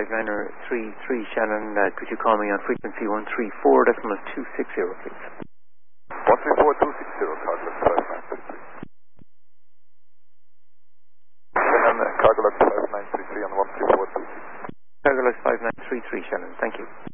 5933 Shannon, could you call me on frequency 134.260, please? 134.260, Carglass 5933. Shannon, Carglass 5933 on 134.260. Carglass 5933 Shannon, thank you.